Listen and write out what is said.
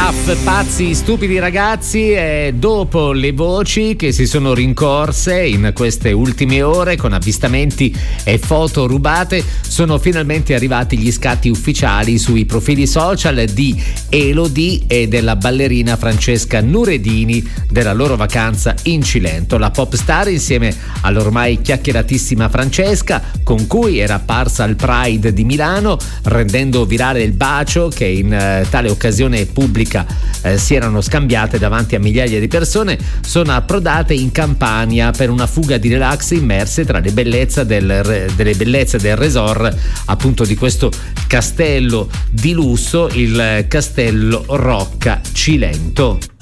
Raf, pazzi, stupidi ragazzi, e dopo le voci che si sono rincorse in queste ultime ore con avvistamenti e foto rubate, sono finalmente arrivati gli scatti ufficiali sui profili social di Elodie e della ballerina Francesca Nuredini della loro vacanza in Cilento. La pop star, insieme all'ormai chiacchieratissima Francesca, con cui era apparsa al Pride di Milano, rendendo virale il bacio che in tale occasione pubblica si erano scambiate davanti a migliaia di persone, sono approdate in Campania per una fuga di relax immerse tra le bellezze delle bellezze del resort, appunto di questo castello di lusso, il Castello Rocca Cilento.